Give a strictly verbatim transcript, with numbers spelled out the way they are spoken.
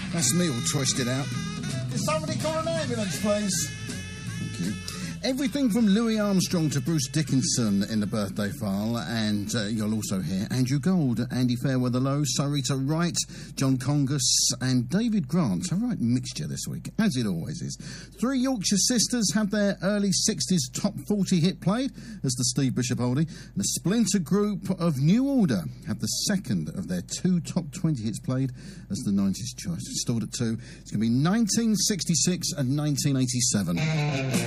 That's me all twisted out. Can somebody call an ambulance, please? Thank you. Everything from Louis Armstrong to Bruce Dickinson in the birthday file, and uh, you'll also hear Andrew Gold, Andy Fairweather-Low, Sarita Wright, John Congus and David Grant. A right mixture this week, as it always is. Three Yorkshire sisters have their early sixties top forty hit played as the Steve Bishop Oldie, and a splinter group of New Order have the second of their two top twenty hits played as the nineties choice. Stored at two. It's going to be nineteen sixty-six and nineteen eighty-seven.